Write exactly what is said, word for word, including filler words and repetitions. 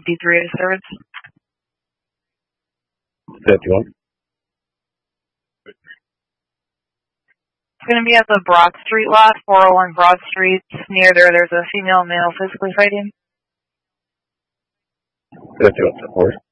D three service. fifty-one. It's going to be at the Broad Street lot, four oh one Broad Street. Near there, there's a female and male physically fighting. fifty-one support.